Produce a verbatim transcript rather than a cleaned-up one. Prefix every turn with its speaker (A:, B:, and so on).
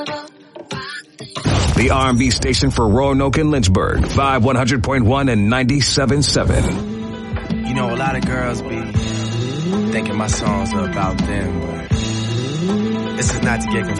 A: The R and B station for Roanoke and Lynchburg, Vibe one hundred point one and ninety-seven point seven.
B: You know, a lot of girls be thinking my songs are about them, but this is not to get confused.